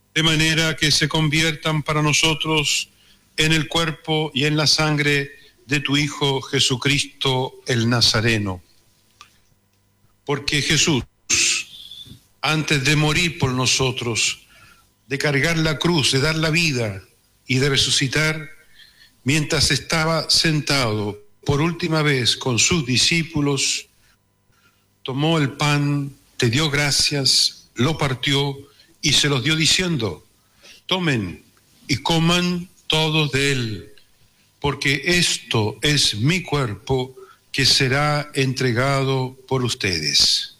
de manera que se conviertan para nosotros en el cuerpo y en la sangre de tu Hijo Jesucristo el Nazareno. Porque Jesús, antes de morir por nosotros, de cargar la cruz, de dar la vida y de resucitar, mientras estaba sentado por última vez con sus discípulos, tomó el pan, te dio gracias, lo partió y se los dio diciendo: tomen y coman todos de él, porque esto es mi cuerpo que será entregado por ustedes.